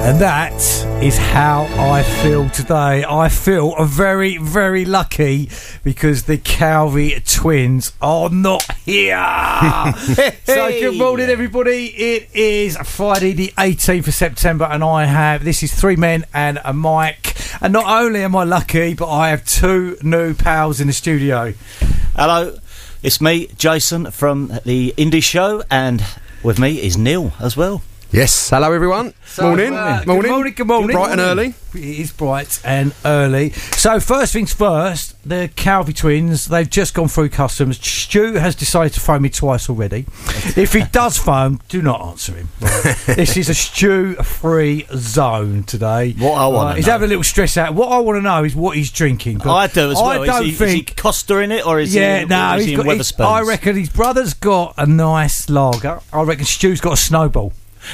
And that is how I feel today. I feel very, very lucky because the Calvi twins are not here. So good morning, everybody. It is Friday the 18th of September and this is three men and a mic. And not only am I lucky, but I have two new pals in the studio. Hello, it's me, Jason, from the Indie Show, and with me is Neil as well. Yes, hello everyone. Morning. Good morning. Bright and early. It is bright and early. So first things first, the Calvi twins, they've just gone through customs. Stu has decided to phone me twice already. If he does phone, do not answer him. Right? This is a Stu-free zone today. What I want to know. He's having a little stress out. What I want to know is what he's drinking. I do as well. Is he Costa in it, or is he in Wetherspoons? I reckon his brother's got a nice lager. I reckon Stu's got a Snowball.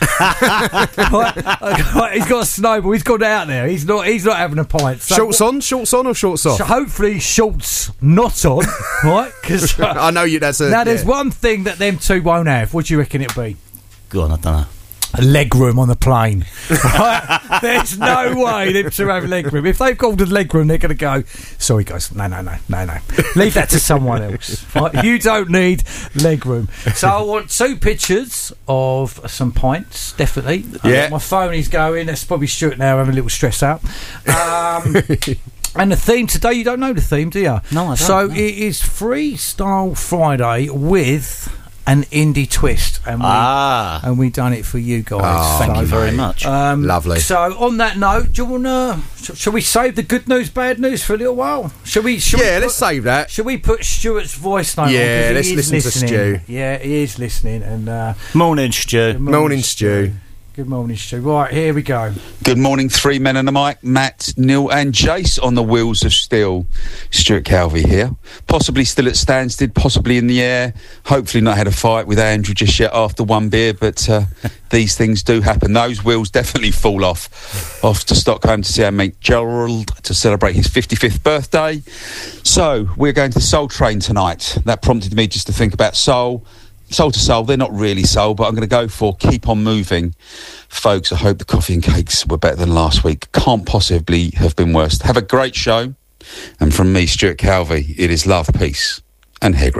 He's got a Snowball. He's gone out there. He's not having a pint. So shorts on or shorts off? So hopefully shorts not on, right? Because I know you. There's one thing that them two won't have. What do you reckon it'll be? Go on, I don't know. A leg room on the plane. Right? There's no way them two have leg room. If they've called a leg room, they're going to go, sorry guys, no. Leave that to someone else. Right? You don't need leg room. So I want two pictures of some pints, definitely. Yeah. My phone is going. That's probably Stuart now having a little stress out. And the theme today, you don't know the theme, do you? No, I don't. So it is Freestyle Friday with an indie twist, and we done it for you guys. Oh, thank you very much. Lovely. So on that note, do you wanna? Shall we save the good news, bad news for a little while? Let's save that. Shall we put Stuart's voice note on? Yeah, let's listen to Stu. Yeah, he is listening. And morning, Stu. Morning, Stu. Good morning, Stu. Right, here we go. Good morning, three men and a mic. Matt, Neil and Jace on the wheels of steel. Stuart Calvi here. Possibly still at Stansted, possibly in the air. Hopefully not had a fight with Andrew just yet after one beer, but these things do happen. Those wheels definitely fall off. Off to Stockholm to see our mate Gerald to celebrate his 55th birthday. So, we're going to Soul Train tonight. That prompted me just to think about Soul. Soul to Soul, they're not really soul, but I'm going to go for Keep On Moving. Folks, I hope the coffee and cakes were better than last week. Can't possibly have been worse. Have a great show. And from me, Stuart Calvi, it is love, peace and hair growth.